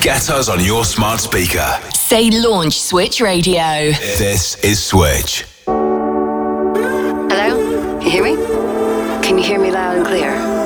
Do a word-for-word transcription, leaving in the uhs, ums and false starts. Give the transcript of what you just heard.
Get us on your smart speaker. Say launch Switch Radio. This is Switch. Hello? You hear me? Can you hear me loud and clear?